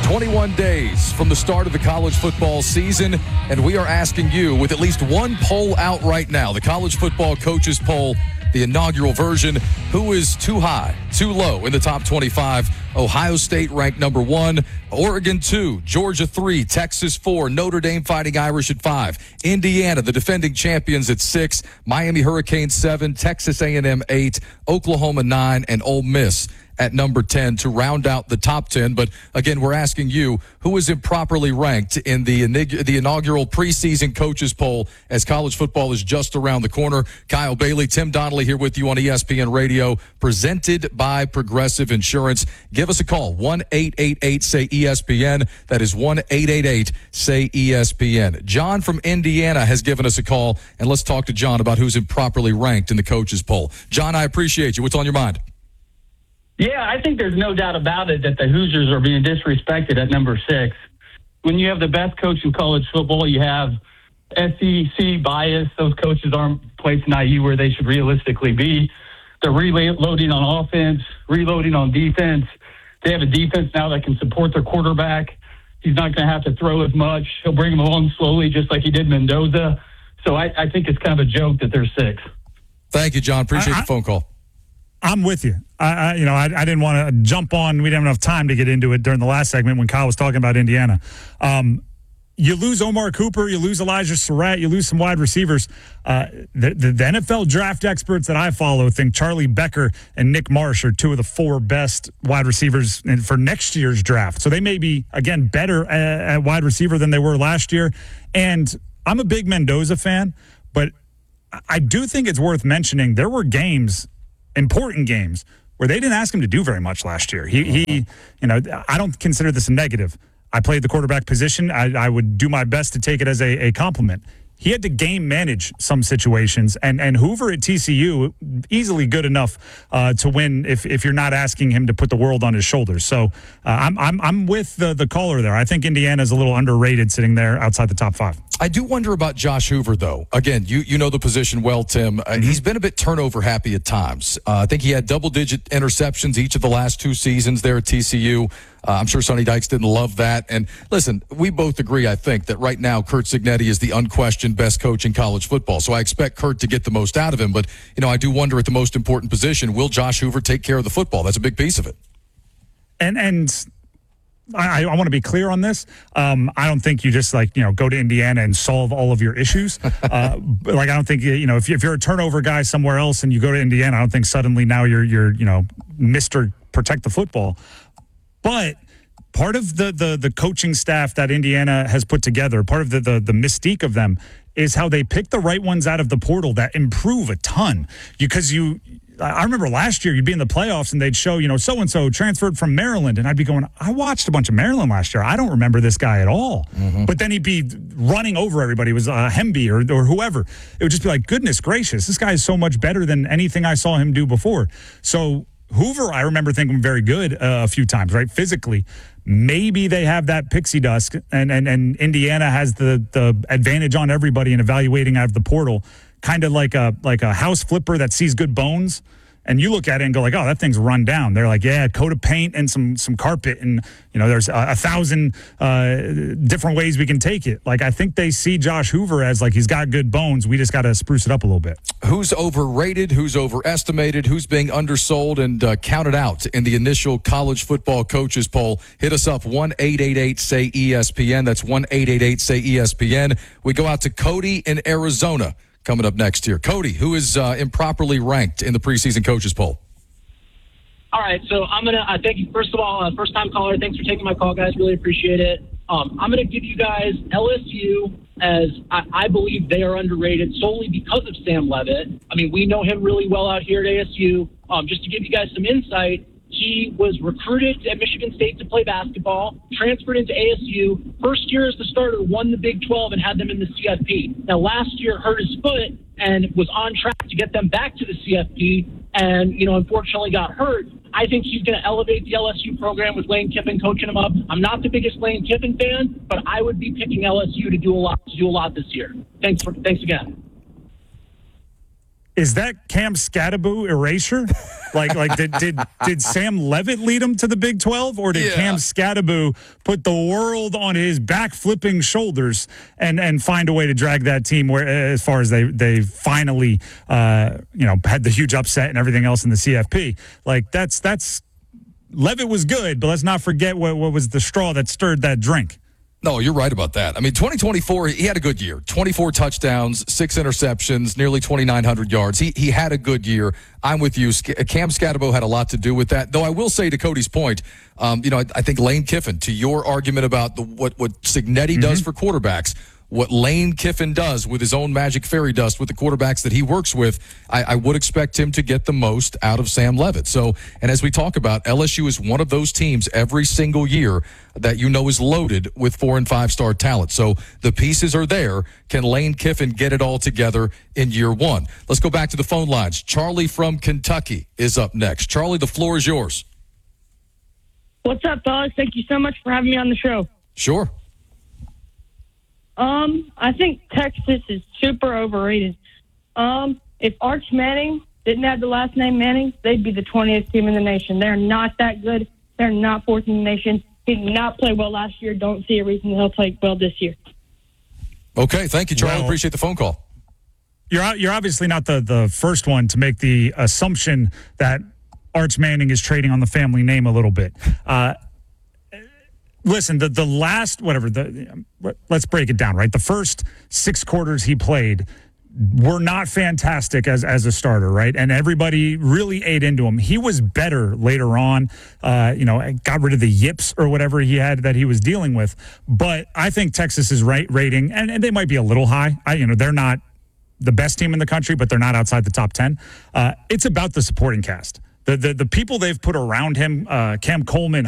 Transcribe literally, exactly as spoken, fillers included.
twenty-one days from the start of the college football season, and we are asking you, with at least one poll out right now, the College Football Coaches Poll, the inaugural version, who is too high, too low in the top twenty-five? Ohio State ranked number one, Oregon two, Georgia three, Texas four, Notre Dame Fighting Irish at five, Indiana, the defending champions, at six, Miami Hurricanes seven, Texas A and M eight, Oklahoma nine, and Ole Miss at number ten to round out the top ten. But again, we're asking you, who is improperly ranked in the, the inaugural preseason coaches poll as college football is just around the corner? Kyle Bailey, Tim Donnelly here with you on E S P N Radio, presented by Progressive Insurance. Give us a call, one eight eight eight, say E S P N. That is one eight eight eight, say E S P N. John from Indiana has given us a call, and let's talk to John about who's improperly ranked in the coaches poll. John, I appreciate you. What's on your mind? Yeah, I think there's no doubt about it that the Hoosiers are being disrespected at number six. When you have the best coach in college football, you have S E C bias. Those coaches aren't placing I U where they should realistically be. They're reloading on offense, reloading on defense. They have a defense now that can support their quarterback. He's not going to have to throw as much. He'll bring him along slowly, just like he did Mendoza. So I, I think it's kind of a joke that they're six. Thank you, John. Appreciate I, the phone call. I'm with you. I, I you know, I, I didn't want to jump on. We didn't have enough time to get into it during the last segment when Kyle was talking about Indiana. Um, you lose Omar Cooper, you lose Elijah Surratt, you lose some wide receivers. Uh, the, the, the N F L draft experts that I follow think Charlie Becker and Nick Marsh are two of the four best wide receivers in, for next year's draft. So they may be, again, better at, at wide receiver than they were last year. And I'm a big Mendoza fan, but I do think it's worth mentioning there were games – important games where they didn't ask him to do very much last year. He, he, you know, I don't consider this a negative. I played the quarterback position. I, I would do my best to take it as a, a compliment. He had to game manage some situations, and, and Hoover at T C U, easily good enough uh, to win if, if you're not asking him to put the world on his shoulders. So uh, I'm I'm I'm with the the caller there. I think Indiana's a little underrated sitting there outside the top five. I do wonder about Josh Hoover, though. Again, you you know the position well, Tim. Uh, mm-hmm. He's been a bit turnover happy at times. Uh, I think he had double-digit interceptions each of the last two seasons there at T C U. Uh, I'm sure Sonny Dykes didn't love that. And listen, we both agree, I think, that right now Curt Cignetti is the unquestioned best coach in college football. So I expect Curt to get the most out of him. But, you know, I do wonder at the most important position, will Josh Hoover take care of the football? That's a big piece of it. And and I, I want to be clear on this. Um, I don't think you just, like, you know, go to Indiana and solve all of your issues. Uh, like, I don't think, you know, if, you, if you're a turnover guy somewhere else and you go to Indiana, I don't think suddenly now you're, you're you know, Mister Protect the Football. But part of the, the the coaching staff that Indiana has put together, part of the, the the mystique of them, is how they pick the right ones out of the portal that improve a ton. Because you, I remember last year you'd be in the playoffs and they'd show, you know, so-and-so transferred from Maryland. And I'd be going, I watched a bunch of Maryland last year. I don't remember this guy at all. Mm-hmm. But then he'd be running over everybody. It was uh, Hemby or, or whoever. It would just be like, goodness gracious, this guy is so much better than anything I saw him do before. So Hoover, I remember thinking very good uh, a few times, right? Physically, maybe they have that pixie dust, and and, and Indiana has the the advantage on everybody in evaluating out of the portal, kind of like a like a house flipper that sees good bones. And you look at it and go like, oh, that thing's run down. They're like, yeah, coat of paint and some some carpet, and you know, there's a, a thousand uh, different ways we can take it. Like, I think they see Josh Hoover as like, he's got good bones. We just got to spruce it up a little bit. Who's overrated? Who's overestimated? Who's being undersold and uh, counted out in the initial college football coaches poll? Hit us up, one eight eight eight, say E S P N. That's one eight eight eight, say E S P N. We go out to Cody in Arizona. Coming up next here. Cody, who is uh, improperly ranked in the preseason coaches poll? All right, so I'm going to uh, thank you, first of all, uh, first-time caller. Thanks for taking my call, guys. Really appreciate it. Um, I'm going to give you guys L S U as I, I believe they are underrated solely because of Sam Leavitt. I mean, we know him really well out here at A S U. Um, just to give you guys some insight, he was recruited at Michigan State to play basketball, transferred into A S U. First year as the starter, won the Big twelve and had them in the C F P. Now, last year hurt his foot and was on track to get them back to the C F P and, you know, unfortunately got hurt. I think he's going to elevate the L S U program with Lane Kiffin coaching him up. I'm not the biggest Lane Kiffin fan, but I would be picking L S U to do a lot to do a lot this year. Thanks for thanks again. is that Cam Scatterbo erasure? Like, like did, did did Sam Levitt lead him to the Big twelve, or did Yeah. Cam Scatterbo put the world on his back flipping shoulders and and find a way to drag that team where as far as they they finally uh, you know had the huge upset and everything else in the C F P? Like that's that's Levitt was good, but let's not forget what what was the straw that stirred that drink. No, you're right about that. I mean, twenty twenty-four, he had a good year. twenty-four touchdowns, six interceptions, nearly twenty-nine hundred yards. He he had a good year. I'm with you. Cam Scatterbo had a lot to do with that. Though I will say, to Cody's point, um, you know, I, I think Lane Kiffin, to your argument about the what, what Cignetti mm-hmm. does for quarterbacks, what Lane Kiffin does with his own magic fairy dust with the quarterbacks that he works with, I, I would expect him to get the most out of Sam Levitt. So, and as we talk about, L S U is one of those teams every single year that you know is loaded with four and five star talent. So the pieces are there. Can Lane Kiffin get it all together in year one? Let's go back to the phone lines. Charlie from Kentucky is up next. Charlie, the floor is yours. What's up, fellas? Thank you so much for having me on the show. Sure. Um, I think Texas is super overrated. Um, if Arch Manning didn't have the last name Manning, they'd be the twentieth team in the nation. They're not that good. They're not fourth in the nation. He did not play well last year. Don't see a reason he'll play well this year. Okay, thank you, Charlie. Well, Appreciate the phone call. You're you're obviously not the, the first one to make the assumption that Arch Manning is trading on the family name a little bit. Uh, listen, the the last whatever the let's break it down, right? The first six quarters he played were not fantastic as as a starter, right? And everybody really ate into him. He was better later on, uh, you know, got rid of the yips or whatever he had that he was dealing with. But I think Texas's right rating, and, and they might be a little high. I, you know, they're not the best team in the country, but they're not outside the top ten. Uh, it's about the supporting cast. The, the the people they've put around him, uh, Cam Coleman,